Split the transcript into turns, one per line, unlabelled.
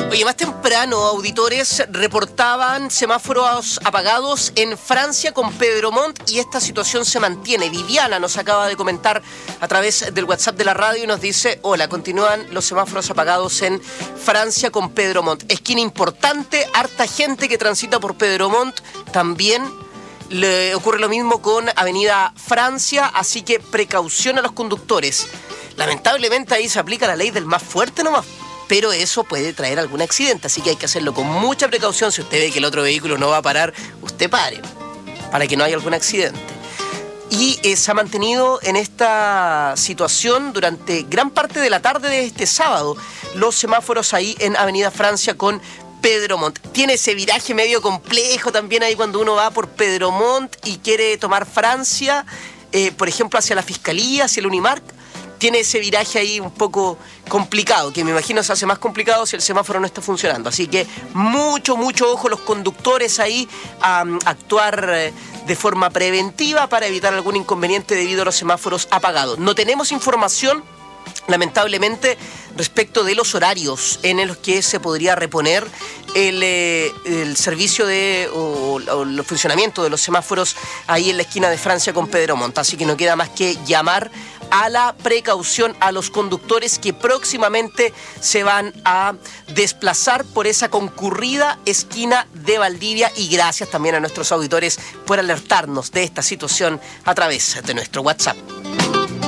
Oye, más temprano, auditores reportaban semáforos apagados en Francia con Pedromont y esta situación se mantiene. Viviana nos acaba de comentar a través del WhatsApp de la radio y nos dice: hola, continúan los semáforos apagados en Francia con Pedromont. Esquina importante, harta gente que transita por Pedromont. También le ocurre lo mismo con Avenida Francia, así que precaución a los conductores. Lamentablemente ahí se aplica la ley del más fuerte nomás, pero eso puede traer algún accidente, así que hay que hacerlo con mucha precaución. Si usted ve que el otro vehículo no va a parar, usted pare, para que no haya algún accidente. Y se ha mantenido en esta situación durante gran parte de la tarde de este sábado, los semáforos ahí en Avenida Francia con Pedromont. Tiene ese viraje medio complejo también ahí cuando uno va por Pedromont y quiere tomar Francia, por ejemplo, hacia la Fiscalía, hacia el Unimark. Tiene ese viraje ahí un poco complicado, que me imagino se hace más complicado si el semáforo no está funcionando. Así que mucho ojo los conductores ahí a actuar de forma preventiva para evitar algún inconveniente debido a los semáforos apagados. No tenemos información, lamentablemente, respecto de los horarios en los que se podría reponer el servicio o el funcionamiento de los semáforos ahí en la esquina de Francia con Pedromont. Así que no queda más que llamar a la precaución a los conductores que próximamente se van a desplazar por esa concurrida esquina de Valdivia, y gracias también a nuestros auditores por alertarnos de esta situación a través de nuestro WhatsApp.